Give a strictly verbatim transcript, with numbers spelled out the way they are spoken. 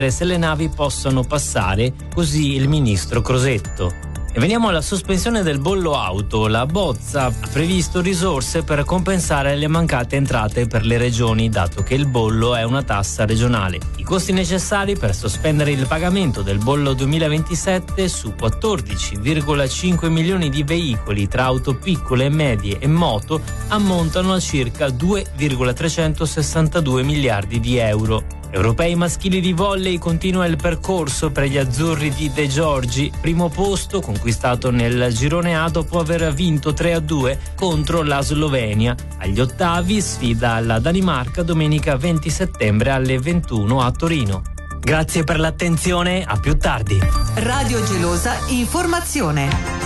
se le navi possono passare, così il ministro Crosetto. E veniamo alla sospensione del bollo auto. La bozza ha previsto risorse per compensare le mancate entrate per le regioni, dato che il bollo è una tassa regionale. I costi necessari per sospendere il pagamento del bollo duemilaventisette su quattordici virgola cinque milioni di veicoli tra auto piccole e medie e moto ammontano a circa due virgola trecentosessantadue miliardi di euro. Europei maschili di volley continua il percorso per gli azzurri di De Giorgi, primo posto conquistato nel girone A dopo aver vinto tre a due contro la Slovenia. Agli ottavi sfida la Danimarca domenica venti settembre alle ventuno a Torino. Grazie per l'attenzione, a più tardi. Radio Gelosa Informazione.